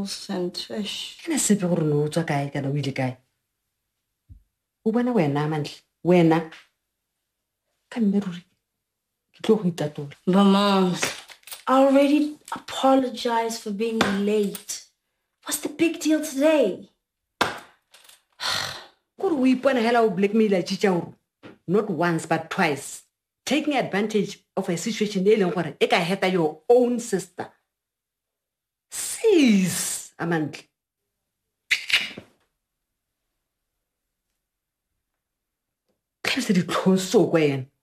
noodles and fish. Ke na sepe gore no o tswa kae kana o ile kae? O bona wena Mantle, wena ka mmeruri ke tlo go itatola. But Mom, I already apologized for being late. What's the big deal today? Kore o ipona hela o blackmaila tshitšao not once but twice, taking advantage of a situation e leng gore e ka heta your own sister. Sis, Mantle. Ke se di tlhoso kwa ena.